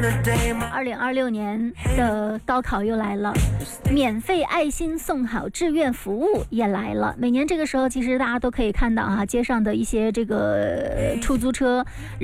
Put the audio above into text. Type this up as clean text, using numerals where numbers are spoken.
2026年的高考又来了，免费爱心送好志愿服务也来了。每年这个时候，其实大家都可以看到啊，街上的一些这个出租车。